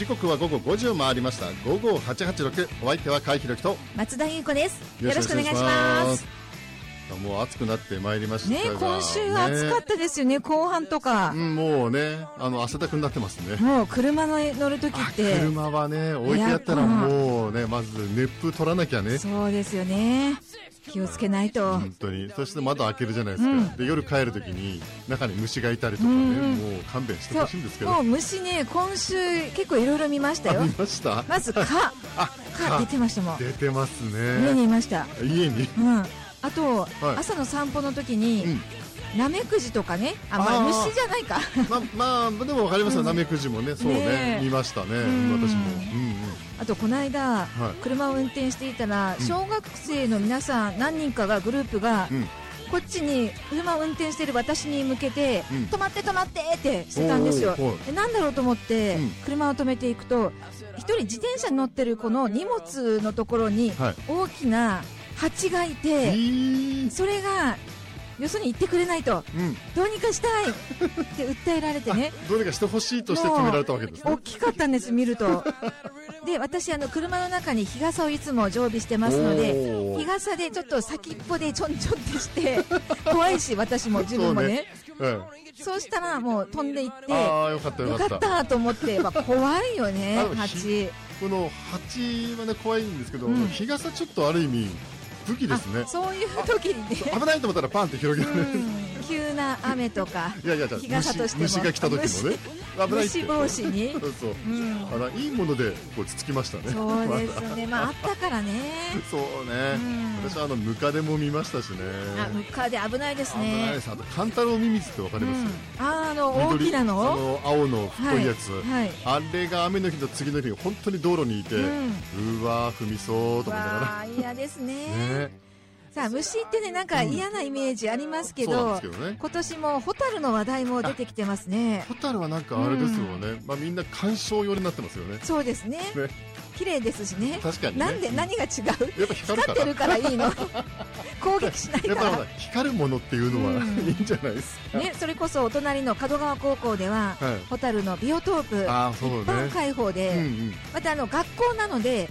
時刻は午後5時を回りました。午後886、お相手は海ひと松田優子です。よろしくお願いします。 もう暑くなってまいりましたが、 ね、今週は暑かったですよね、後半とか、 もうね、汗だくになってますね。 もう車の乗るときって車はね、置いてあったらもうね、まず熱風取らなきゃね。 そうですよね、気をつけないと。 本当に。そして窓開けるじゃないですか、で夜帰るときに中に虫がいたりとかね、もう勘弁してほしいんですけど。 もう虫ね、今週結構いろいろ見ましたよ。 見ました。 まず蚊出てましたもん。 出てますね。 家にいました。 家に、 あと、朝の散歩の時に、ナメクジとかね、虫じゃないかまあでも分かりますよ、ナメクジもね、そうね、見ましたね、私も。 あとこの間、車を運転していたら、小学生の皆さん何人かが、グループが、こっちに車を運転している私に向けて、止まって止まってってしてたんですよ。なんだろうと思って車を止めていくと、一人自転車に乗ってる子の荷物のところに大きな蜂がいて、それがよそに行ってくれないと、どうにかしたいって訴えられてねどうにかしてほしいとして止められたわけですね。 大きかったんです、見ると。で、私車の中に日傘をいつも常備してますので、日傘でちょっと先っぽでちょんちょんってして怖いし、私も自分もね、そうしたらもう飛んでいって、よかったと思って、怖いよね、蜂。 この蜂はね、怖いんですけど、日傘ちょっとある意味武器ですね。 そういう時にね、 危ないと思ったらパンって広げられる。 急な雨とか、日傘としても虫が来た時もね、危ないって。 虫防止に。 いいものでこうつつきましたね。 そうですね、あったからね。 そうね。私はムカデも見ましたしね。 ムカデ危ないですね。 危ないです。あとカンタロウミミズってわかります？ 大きなの？ 青の太いやつ。あれが雨の日と次の日に本当に道路にいて、うわ踏みそうと思いながら。 嫌ですね。さあ、虫ってね、なんか嫌なイメージありますけど、今年もホタルの話題も出てきてますね。 ホタルはなんかあれですよね、みんな鑑賞寄りになってますよね。 そうですね。綺麗ですしね。 確かにね。 なんで何が違う？ やっぱ光ってるからいいの？攻撃しないから。 やっぱ光るものっていうのはいいんじゃないですか。 ね、それこそお隣の門川高校では、ホタルのビオトープ一般開放で、また学校なので